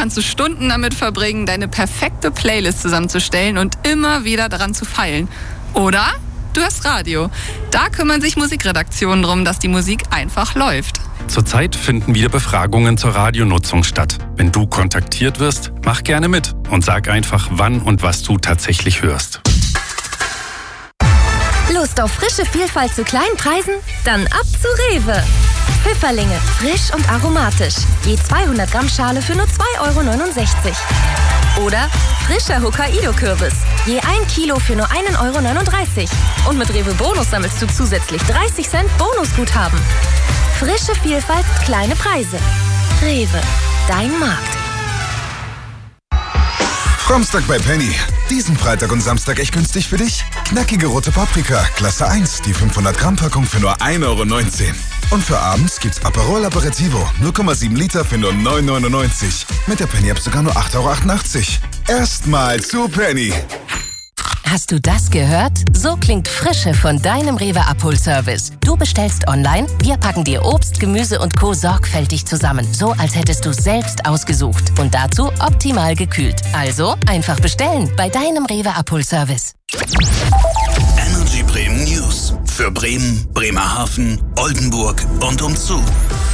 kannst du Stunden damit verbringen, deine perfekte Playlist zusammenzustellen und immer wieder daran zu feilen. Oder du hörst Radio. Da kümmern sich Musikredaktionen darum, dass die Musik einfach läuft. Zurzeit finden wieder Befragungen zur Radionutzung statt. Wenn du kontaktiert wirst, mach gerne mit und sag einfach, wann und was du tatsächlich hörst. Lust auf frische Vielfalt zu kleinen Preisen? Dann ab zu Rewe. Pfifferlinge, frisch und aromatisch. Je 200 Gramm Schale für nur 2,69 €. Oder frischer Hokkaido-Kürbis. Je 1 Kilo für nur 1,39 €. Und mit Rewe Bonus sammelst du zusätzlich 30 Cent Bonusguthaben. Frische Vielfalt, kleine Preise. Rewe, dein Markt. Samstag bei Penny. Diesen Freitag und Samstag echt günstig für dich. Knackige rote Paprika, Klasse 1, die 500 Gramm Packung für nur 1,19 €. Und für abends gibt's Aperol Aperitivo, 0,7 Liter für nur 9,99 €. Mit der Penny-App sogar nur 8,88 €. Erstmal zu Penny. Hast du das gehört? So klingt Frische von deinem Rewe Abholservice. Du bestellst online, wir packen dir Obst, Gemüse und Co. sorgfältig zusammen. So, als hättest du selbst ausgesucht. Und dazu optimal gekühlt. Also einfach bestellen bei deinem Rewe Abholservice. Energy Bremen News. Für Bremen, Bremerhaven, Oldenburg und umzu.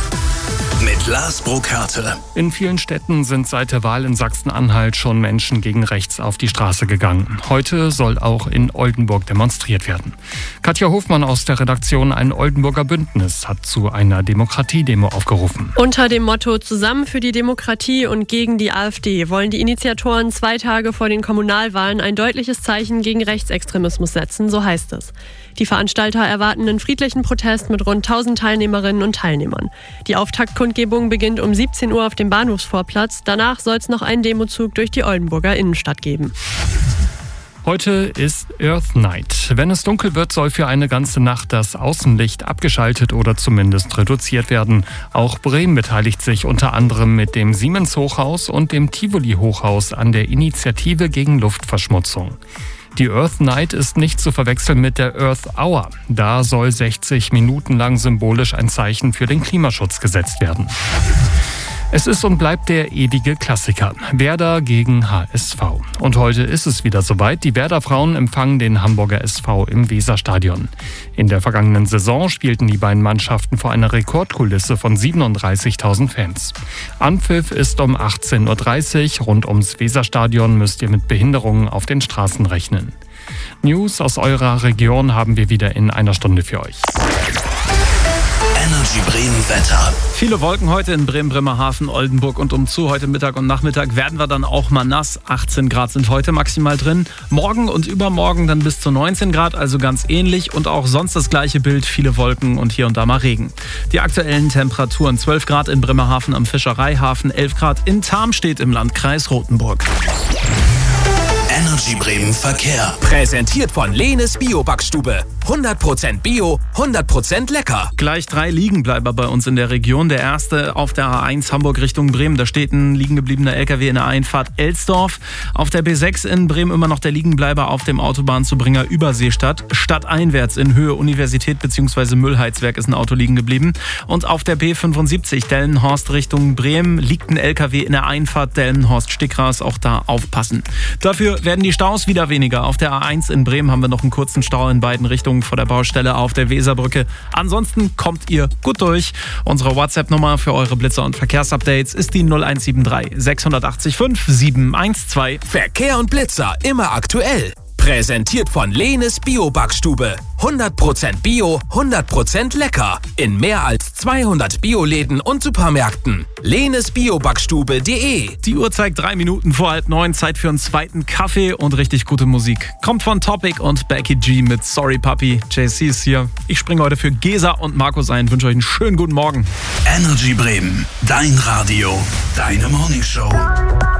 Mit Lars Burkhardt. In vielen Städten sind seit der Wahl in Sachsen-Anhalt schon Menschen gegen rechts auf die Straße gegangen. Heute soll auch in Oldenburg demonstriert werden. Katja Hofmann aus der Redaktion Ein Oldenburger Bündnis hat zu einer Demokratiedemo aufgerufen. Unter dem Motto Zusammen für die Demokratie und gegen die AfD wollen die Initiatoren 2 Tage vor den Kommunalwahlen ein deutliches Zeichen gegen Rechtsextremismus setzen, so heißt es. Die Veranstalter erwarten einen friedlichen Protest mit rund 1000 Teilnehmerinnen und Teilnehmern. Die Auftaktkundgebung beginnt um 17 Uhr auf dem Bahnhofsvorplatz. Danach soll es noch einen Demozug durch die Oldenburger Innenstadt geben. Heute ist Earth Night. Wenn es dunkel wird, soll für eine ganze Nacht das Außenlicht abgeschaltet oder zumindest reduziert werden. Auch Bremen beteiligt sich unter anderem mit dem Siemens-Hochhaus und dem Tivoli-Hochhaus an der Initiative gegen Luftverschmutzung. Die Earth Night ist nicht zu verwechseln mit der Earth Hour. Da soll 60 Minuten lang symbolisch ein Zeichen für den Klimaschutz gesetzt werden. Es ist und bleibt der ewige Klassiker. Werder gegen HSV. Und heute ist es wieder soweit. Die Werder Frauen empfangen den Hamburger SV im Weserstadion. In der vergangenen Saison spielten die beiden Mannschaften vor einer Rekordkulisse von 37.000 Fans. Anpfiff ist um 18:30 Uhr. Rund ums Weserstadion müsst ihr mit Behinderungen auf den Straßen rechnen. News aus eurer Region haben wir wieder in einer Stunde für euch. Energy Bremen Wetter. Viele Wolken heute in Bremen, Bremerhaven, Oldenburg und umzu. Heute Mittag und Nachmittag werden wir dann auch mal nass. 18 Grad sind heute maximal drin. Morgen und übermorgen dann bis zu 19 Grad, also ganz ähnlich. Und auch sonst das gleiche Bild, viele Wolken und hier und da mal Regen. Die aktuellen Temperaturen: 12 Grad in Bremerhaven am Fischereihafen, 11 Grad in Tarmstedt im Landkreis Rothenburg. Energy Bremen Verkehr. Präsentiert von Lehnes Bio-Backstube. 100% Bio, 100% lecker. Gleich 3 Liegenbleiber bei uns in der Region. Der erste auf der A1 Hamburg Richtung Bremen. Da steht ein liegen gebliebener LKW in der Einfahrt Elsdorf. Auf der B6 in Bremen immer noch der Liegenbleiber auf dem Autobahnzubringer Überseestadt. Stadteinwärts in Höhe Universität bzw. Müllheizwerk ist ein Auto liegen geblieben. Und auf der B75 Delmenhorst Richtung Bremen liegt ein LKW in der Einfahrt Delmenhorst-Stickras. Auch da aufpassen. Dafür werden die Staus wieder weniger. Auf der A1 in Bremen haben wir noch einen kurzen Stau in beiden Richtungen vor der Baustelle auf der Weserbrücke. Ansonsten kommt ihr gut durch. Unsere WhatsApp-Nummer für eure Blitzer und Verkehrsupdates ist die 0173 680 712. Verkehr und Blitzer immer aktuell. Präsentiert von Lehnes Bio-Backstube. 100% Bio, 100% lecker. In mehr als 200 Bioläden und Supermärkten. Lehnesbiobackstube.de. Die Uhr zeigt 3 Minuten vor 8:30. Zeit für einen zweiten Kaffee und richtig gute Musik. Kommt von Topic und Becky G mit Sorry Papi. JC ist hier. Ich springe heute für Gesa und Markus ein. Wünsche euch einen schönen guten Morgen. Energy Bremen. Dein Radio. Deine Morningshow.